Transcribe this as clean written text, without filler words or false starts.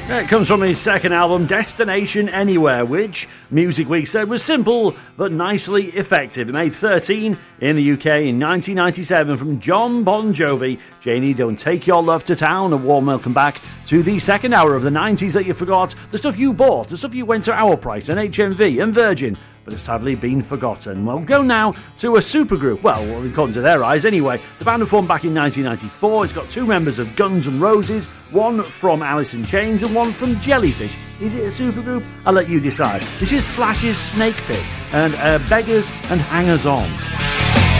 It comes from his second album, Destination Anywhere, which Music Week said was simple but nicely effective. It made 13 in the UK in 1997 from John Bon Jovi. Janie, Don't Take Your Love to Town. A warm welcome back to the second hour of the 90s that you forgot, the stuff you bought, the stuff you went to Our Price and HMV and Virgin, but has sadly been forgotten. We'll go now to a supergroup. Well, according to their eyes anyway. The band formed back in 1994. It's got two members of Guns N' Roses, one from Alice in Chains and one from Jellyfish. Is it a supergroup? I'll let you decide. This is Slash's Snake Pit and Beggars and Hangers On.